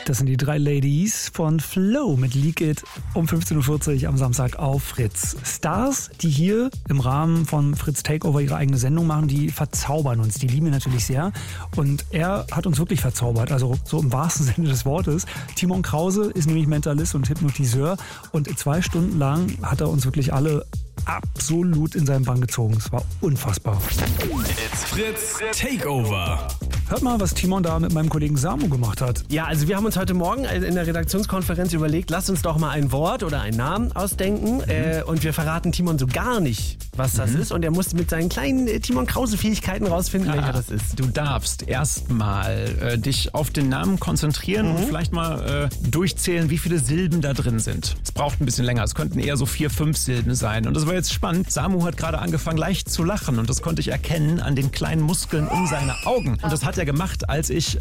Das sind die 3 Ladies von Flow mit Leak It um 15.40 Uhr am Samstag auf Fritz. Stars, die hier im Rahmen von Fritz Takeover ihre eigene Sendung machen, die verzaubern uns. Die lieben wir natürlich sehr. Und er hat uns wirklich verzaubert, also so im wahrsten Sinne des Wortes. Timon Krause ist nämlich Mentalist und Hypnotiseur. Und 2 Stunden lang hat er uns wirklich alle absolut in seinen Bann gezogen. Es war unfassbar. It's Fritz Takeover. Hört mal, was Timon da mit meinem Kollegen Samu gemacht hat. Ja, also wir haben uns heute Morgen in der Redaktionskonferenz überlegt, lasst uns doch mal ein Wort oder einen Namen ausdenken. Und wir verraten Timon so gar nicht, was das ist. Und er musste mit seinen kleinen Timon Krause-Fähigkeiten rausfinden, welcher das ist. Du darfst erstmal dich auf den Namen konzentrieren und vielleicht mal durchzählen, wie viele Silben da drin sind. Es braucht ein bisschen länger. Es könnten eher so 4, 5 Silben sein. Und das war jetzt spannend. Samu hat gerade angefangen leicht zu lachen und das konnte ich erkennen an den kleinen Muskeln um seine Augen. Und das hat er gemacht, als ich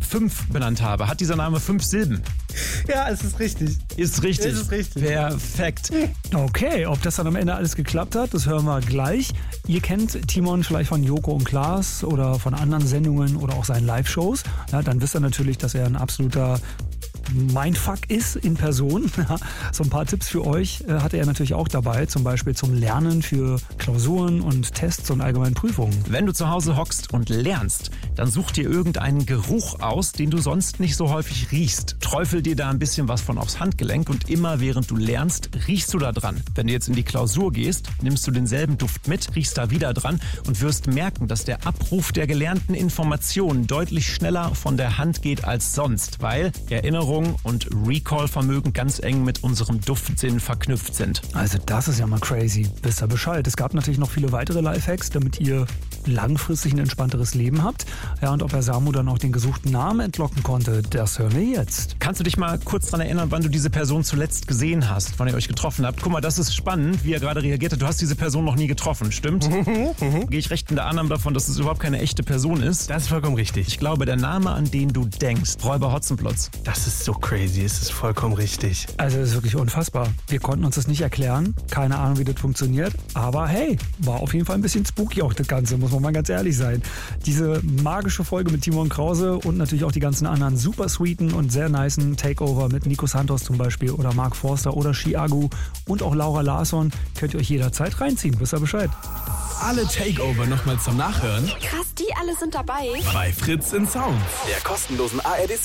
5 benannt habe. Hat dieser Name 5 Silben? Ja, es ist richtig. Ist richtig. Es ist richtig. Perfekt. Okay, ob das dann am Ende alles geklappt hat, das hören wir gleich. Ihr kennt Timon vielleicht von Joko und Klaas oder von anderen Sendungen oder auch seinen Live-Shows. Ja, dann wisst ihr natürlich, dass er ein absoluter Mindfuck ist in Person. So ein paar Tipps für euch hatte er natürlich auch dabei, zum Beispiel zum Lernen für Klausuren und Tests und allgemeinen Prüfungen. Wenn du zu Hause hockst und lernst, dann such dir irgendeinen Geruch aus, den du sonst nicht so häufig riechst. Träufel dir da ein bisschen was von aufs Handgelenk und immer während du lernst, riechst du da dran. Wenn du jetzt in die Klausur gehst, nimmst du denselben Duft mit, riechst da wieder dran und wirst merken, dass der Abruf der gelernten Informationen deutlich schneller von der Hand geht als sonst, weil Erinnerung und Recall-Vermögen ganz eng mit unserem Duftsinn verknüpft sind. Also das ist ja mal crazy. Wisst ihr Bescheid. Es gab natürlich noch viele weitere Lifehacks, damit ihr langfristig ein entspannteres Leben habt. Ja, und ob Herr Samu dann auch den gesuchten Namen entlocken konnte, das hören wir jetzt. Kannst du dich mal kurz daran erinnern, wann du diese Person zuletzt gesehen hast, wann ihr euch getroffen habt? Guck mal, das ist spannend, wie er gerade reagiert hat. Du hast diese Person noch nie getroffen, stimmt? Gehe ich recht in der Annahme davon, dass es überhaupt keine echte Person ist? Das ist vollkommen richtig. Ich glaube, der Name, an den du denkst, Räuber Hotzenplotz. Das ist so crazy, es ist vollkommen richtig. Also das ist wirklich unfassbar. Wir konnten uns das nicht erklären. Keine Ahnung, wie das funktioniert. Aber hey, war auf jeden Fall ein bisschen spooky auch das Ganze, muss man mal ganz ehrlich sein. Diese magische Folge mit Timon Krause und natürlich auch die ganzen anderen super sweeten und sehr nicen Takeover mit Nico Santos zum Beispiel oder Mark Forster oder Chiago und auch Laura Larsson könnt ihr euch jederzeit reinziehen. Wisst ihr Bescheid? Alle Takeover nochmal zum Nachhören Krass, die alle sind dabei. bei Fritz in Sound. Der kostenlosen ARD